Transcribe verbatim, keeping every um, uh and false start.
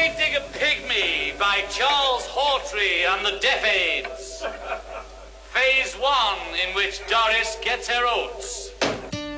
Grave Digger Pygmy by Charles Hawtrey and the Deaf Aids. Phase one, in which Doris gets her oats.